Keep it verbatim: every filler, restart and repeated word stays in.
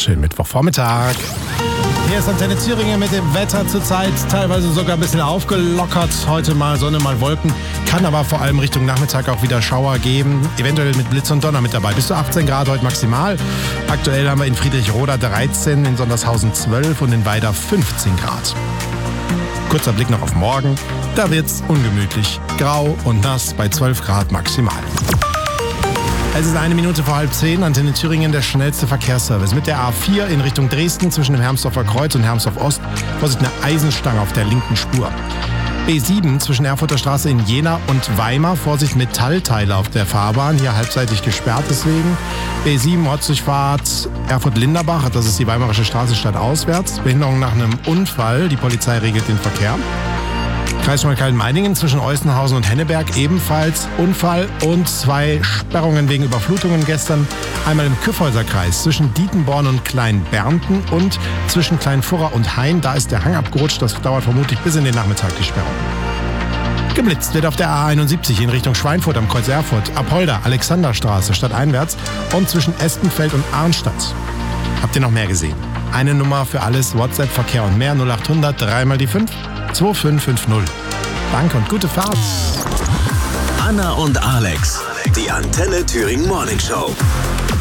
Schönen Mittwochvormittag. Hier ist Antenne Thüringen mit dem Wetter zurzeit teilweise sogar ein bisschen aufgelockert. Heute mal Sonne, mal Wolken. Kann aber vor allem Richtung Nachmittag auch wieder Schauer geben. Eventuell mit Blitz und Donner mit dabei. Bis zu achtzehn Grad heute maximal. Aktuell haben wir in Friedrichroda dreizehn, in Sondershausen zwölf und in Weida fünfzehn Grad. Kurzer Blick noch auf morgen. Da wird's ungemütlich, grau und nass bei zwölf Grad maximal. Es ist eine Minute vor halb zehn, Antenne Thüringen, der schnellste Verkehrsservice. Mit der A vier in Richtung Dresden zwischen dem Hermsdorfer Kreuz und Hermsdorf Ost. Vorsicht, eine Eisenstange auf der linken Spur. B sieben zwischen Erfurter Straße in Jena und Weimar. Vorsicht, Metallteile auf der Fahrbahn. Hier halbseitig gesperrt deswegen. B sieben Ortsdurchfahrt Erfurt-Linderbach. Das ist die Weimarische Straße stadtauswärts. Behinderung nach einem Unfall. Die Polizei regelt den Verkehr. Kreis Schmalkalden-Meiningen zwischen Eustenhausen und Henneberg ebenfalls Unfall und zwei Sperrungen wegen Überflutungen gestern. Einmal im Kyffhäuserkreis zwischen Dietenborn und Kleinbernten und zwischen Kleinfurra und Hain. Da ist der Hang abgerutscht. Das dauert vermutlich bis in den Nachmittag, die Sperrung. Geblitzt wird auf der A einundsiebzig in Richtung Schweinfurt am Kreuz Erfurt, Apolda, Alexanderstraße stadteinwärts und zwischen Espenfeld und Arnstadt. Habt ihr noch mehr gesehen? Eine Nummer für alles, WhatsApp, Verkehr und mehr, null acht hundert, drei mal die fünf, zwei fünf fünf null. Danke und gute Fahrt. Anna und Alex, die Antenne Thüringen Morning Show.